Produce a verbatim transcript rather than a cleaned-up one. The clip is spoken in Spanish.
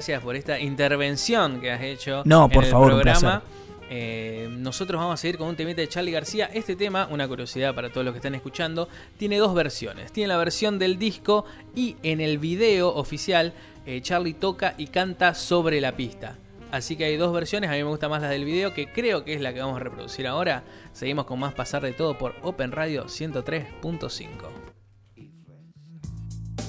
gracias por esta intervención que has hecho no, por en favor, el programa. Un placer. Eh, nosotros vamos a seguir con un temita de Charly García. Este tema, una curiosidad para todos los que están escuchando, tiene dos versiones. Tiene la versión del disco y en el video oficial eh, Charly toca y canta sobre la pista. Así que hay dos versiones, a mí me gusta más la del video, que creo que es la que vamos a reproducir ahora. Seguimos con más Pasar de Todo por Open Radio ciento tres punto cinco.